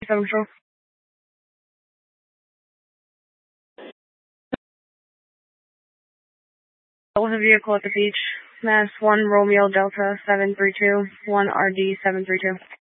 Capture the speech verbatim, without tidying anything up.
seven four. That was a vehicle at the beach. Mass one Romeo Delta seven three two, one R D seven three two.